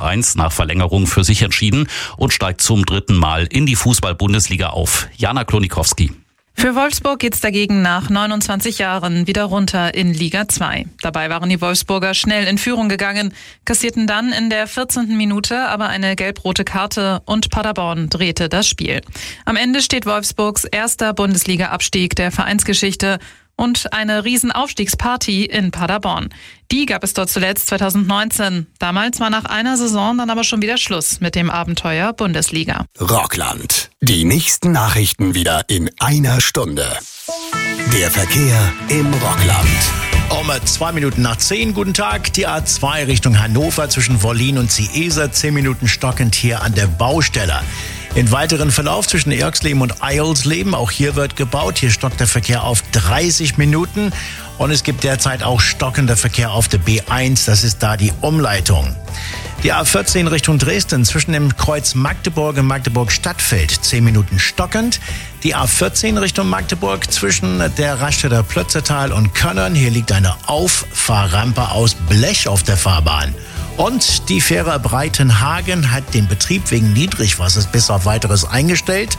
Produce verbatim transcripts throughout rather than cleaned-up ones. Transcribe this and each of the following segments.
eins nach Verlängerung für sich entschieden und steigt zum dritten Mal in die Fußball-Bundesliga auf. Jana Klonikowski. Für Wolfsburg geht's dagegen nach neunundzwanzig Jahren wieder runter in Liga zwei. Dabei waren die Wolfsburger schnell in Führung gegangen, kassierten dann in der vierzehnten Minute aber eine gelb-rote Karte und Paderborn drehte das Spiel. Am Ende steht Wolfsburgs erster Bundesliga-Abstieg der Vereinsgeschichte und eine Riesenaufstiegsparty in Paderborn. Die gab es dort zuletzt zweitausendneunzehn. Damals war nach einer Saison dann aber schon wieder Schluss mit dem Abenteuer Bundesliga. Rockland. Die nächsten Nachrichten wieder in einer Stunde. Der Verkehr im Rockland. Um zwei Minuten nach zehn, guten Tag. Die A zwei Richtung Hannover zwischen Wollin und Ciesa, zehn Minuten stockend hier an der Baustelle. In weiteren Verlauf zwischen Erxleben und Eilsleben, auch hier wird gebaut. Hier stockt der Verkehr auf dreißig Minuten. Und es gibt derzeit auch stockender Verkehr auf der B eins, das ist da die Umleitung. Die A vierzehn Richtung Dresden zwischen dem Kreuz Magdeburg und Magdeburg-Stadtfeld, zehn Minuten stockend. Die A vierzehn Richtung Magdeburg zwischen der Raststätter Plötzertal und Könnern. Hier liegt eine Auffahrrampe aus Blech auf der Fahrbahn. Und die Fähre Breitenhagen hat den Betrieb wegen Niedrigwassers bis auf Weiteres eingestellt.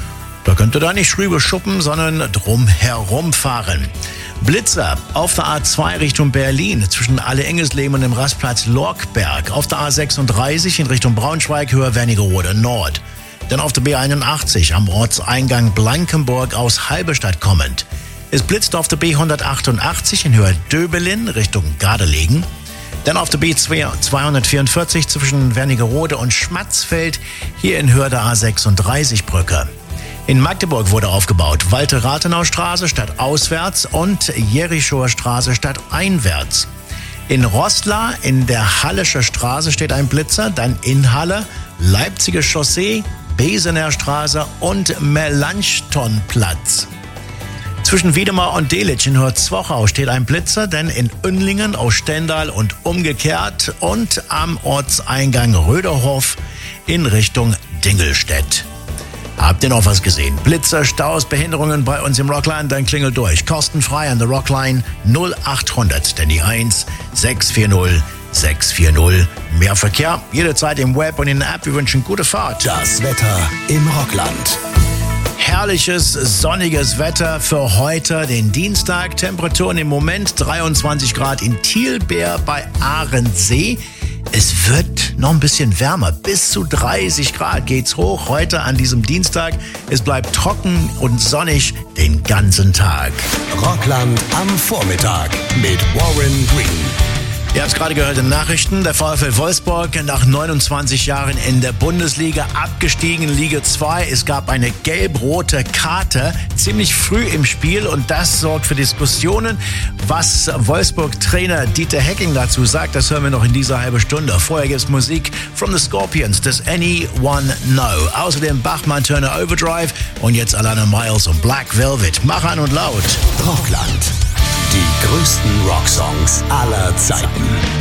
Da könnt ihr da nicht rüber schuppen, sondern drum herumfahren. Blitzer auf der A zwei Richtung Berlin zwischen Alle-Engelsleben und dem Rastplatz Lorkberg. Auf der A sechsunddreißig in Richtung Braunschweig, Höhe Wernigerode Nord. Dann auf der B einundachtzig am Ortseingang Blankenburg aus Halberstadt kommend. Es blitzt auf der B hundertachtundachtzig in Höhe Döbelin Richtung Gardelegen. Dann auf der B zweihundertvierundvierzig zwischen Wernigerode und Schmatzfeld, hier in Höhe der A sechsunddreißig Brücke. In Magdeburg wurde aufgebaut Walter-Rathenau-Straße statt auswärts und Jerichower Straße statt einwärts. In Roßla in der Hallischer Straße steht ein Blitzer, dann in Halle, Leipziger Chaussee, Besener Straße und Melanchthonplatz. Zwischen Wiedemar und Delitzsch in Höhe-Zwochau steht ein Blitzer, denn in Unlingen aus Stendal und umgekehrt und am Ortseingang Röderhof in Richtung Dingelstedt. Habt ihr noch was gesehen? Blitzer, Staus, Behinderungen bei uns im Rockland? Dann klingelt durch. Kostenfrei an der Rockline null achthundert, denn die eins sechs vier null sechs vier null. Mehr Verkehr jederzeit im Web und in der App. Wir wünschen gute Fahrt. Das Wetter im Rockland. Herrliches, sonniges Wetter für heute, den Dienstag. Temperaturen im Moment dreiundzwanzig Grad in Thielbeer bei Ahrensee. Es wird noch ein bisschen wärmer. Bis zu dreißig Grad geht's hoch heute an diesem Dienstag. Es bleibt trocken und sonnig den ganzen Tag. Rockland am Vormittag mit Warren Green. Ihr habt es gerade gehört in Nachrichten. Der VfL Wolfsburg nach neunundzwanzig Jahren in der Bundesliga abgestiegen, Liga zwei. Es gab eine gelb-rote Karte ziemlich früh im Spiel und das sorgt für Diskussionen. Was Wolfsburg-Trainer Dieter Hecking dazu sagt, das hören wir noch in dieser halben Stunde. Vorher gibt es Musik from the Scorpions, das Anyone Know. Außerdem Bachmann Turner Overdrive und jetzt Alana Miles und Black Velvet. Mach an und laut. Rockland. Die größten Rocksongs aller Zeiten.